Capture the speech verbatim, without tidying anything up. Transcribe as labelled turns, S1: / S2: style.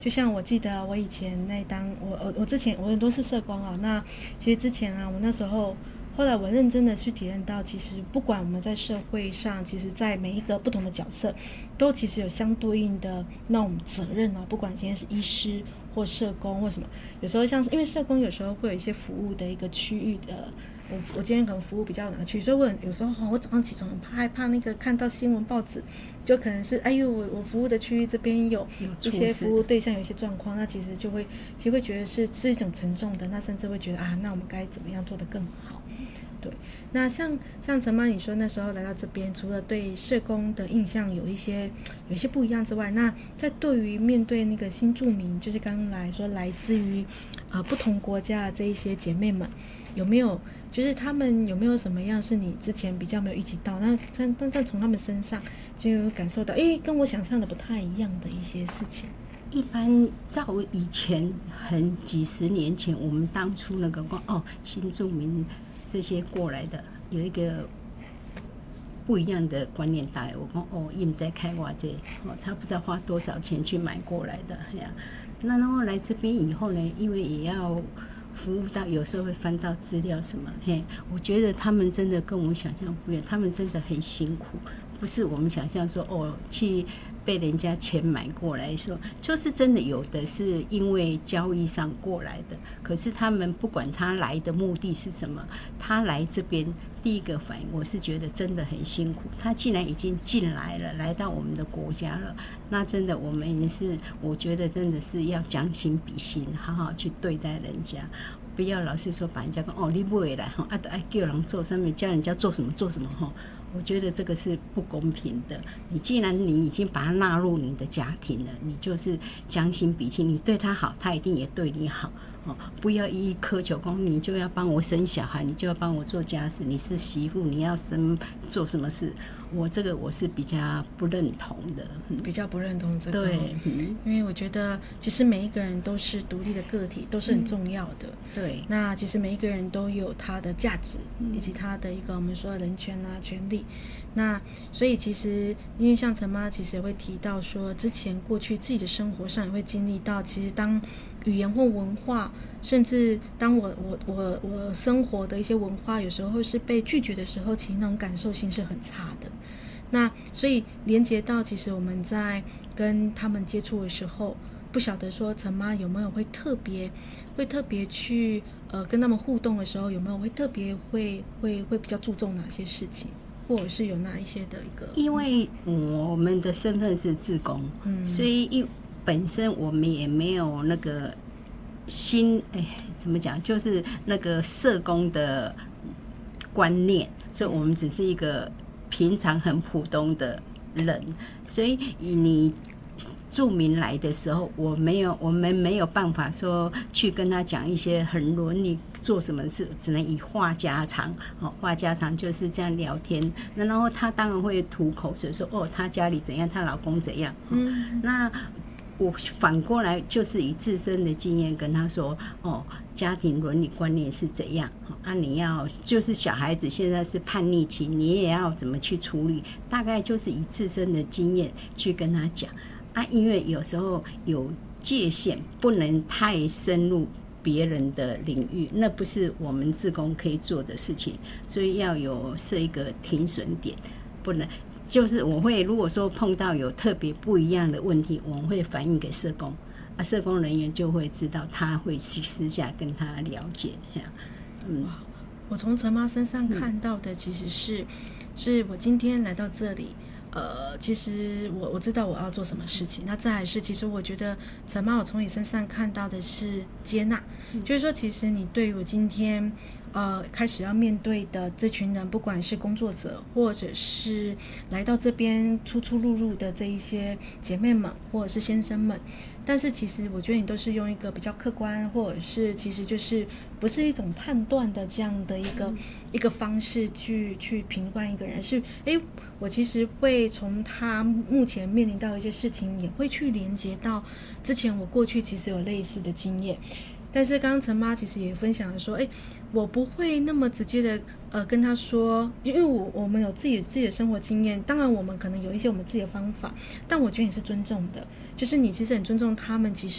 S1: 就像我记得我以前那当我我我之前我很多是社工啊，那其实之前啊，我那时候后来我认真的去体验到，其实不管我们在社会上，其实在每一个不同的角色，都其实有相对应的那种责任啊，不管今天是医师或社工或什么，有时候像是因为社工有时候会有一些服务的一个区域的。我我今天可能服务比较哪个区，所以我有时候我早上起床很怕害怕那个看到新闻报纸，就可能是哎呦我我服务的区域这边有一些服务对象有一些状况，那其实就会其实会觉得是是一种沉重的，那甚至会觉得啊，那我们该怎么样做得更好？对，那像像陈妈你说那时候来到这边，除了对社工的印象有一些有一些不一样之外，那在对于面对那个新住民，就是刚刚来说来自于呃不同国家的这一些姐妹们，有没有就是他们有没有什么样是你之前比较没有预期到，那但但但从他们身上就有感受到，哎，跟我想象的不太一样的一些事情？
S2: 一般照以前很几十年前，我们当初那个哦新住民这些过来的有一个不一样的观念大概我说哦他们在开挖这哦他不知道花多少钱去买过来的呀。那然后来这边以后呢，因为也要服务到有时候会翻到资料什么，嘿，我觉得他们真的跟我们想象不一样，他们真的很辛苦，不是我们想象说哦去被人家钱买过来说，就是真的有的是因为交易上过来的，可是他们不管他来的目的是什么，他来这边第一个反应我是觉得真的很辛苦，他既然已经进来了，来到我们的国家了，那真的我们也是我觉得真的是要将心比心，好好去对待人家，不要老是说把人家说哦你不会来啊都要叫人做上面叫人家做什么做什么，我觉得这个是不公平的。你既然你已经把他纳入你的家庭了，你就是将心比心，你对他好，他一定也对你好。哦，不要一一苛求说你就要帮我生小孩，你就要帮我做家事，你是媳妇你要生做什么事，我这个我是比较不认同的，
S1: 比较不认同这个。
S2: 对，嗯，
S1: 因为我觉得其实每一个人都是独立的个体，都是很重要的。
S2: 嗯，对，
S1: 那其实每一个人都有他的价值，以及他的一个我们说的人权啊、权利。那所以其实因为像陈妈其实也会提到说，之前过去自己的生活上也会经历到，其实当语言或文化，甚至当我我我我生活的一些文化有时候是被拒绝的时候，其实那种感受性是很差的。那所以连接到其实我们在跟他们接触的时候，不晓得说陈妈有没有会特别会特别去呃跟他们互动的时候，有没有会特别会会会比较注重哪些事情，或者是有哪一些的一个？
S2: 因为我们的身份是志工，嗯，所以本身我们也没有那个心，哎，怎么讲，就是那个社工的观念，所以我们只是一个平常很普通的人，所以你住民来的时候，我没有，我们没有办法说去跟他讲一些很伦理做什么事，只能以话家常，哦，话家常就是这样聊天。那然后他当然会吐口水说，哦，他家里怎样，她老公怎样。嗯，那我反过来就是以自身的经验跟他说，哦，家庭伦理观念是怎样啊？你要就是小孩子现在是叛逆期，你也要怎么去处理？大概就是以自身的经验去跟他讲啊，因为有时候有界限，不能太深入别人的领域，那不是我们志工可以做的事情，所以要有设一个停损点，不能。就是我会如果说碰到有特别不一样的问题，我们会反映给社工啊，社工人员就会知道，他会去私下跟他了解。
S1: 嗯，我从陈妈身上看到的其实是，嗯、是我今天来到这里，呃，其实我我知道我要做什么事情。那再来是，其实我觉得陈妈，我从你身上看到的是接纳，嗯、就是说，其实你对于我今天。呃，开始要面对的这群人，不管是工作者，或者是来到这边出出入入的这一些姐妹们，或者是先生们，但是其实我觉得你都是用一个比较客观，或者是其实就是不是一种判断的这样的一个、嗯、一个方式去去评判一个人，是哎，我其实会从他目前面临到一些事情，也会去连接到之前我过去其实有类似的经验。但是刚刚陈妈其实也分享了说，哎，我不会那么直接的呃跟他说，因为我我们有自己自己的生活经验，当然我们可能有一些我们自己的方法，但我觉得你是尊重的，就是你其实很尊重他们，其实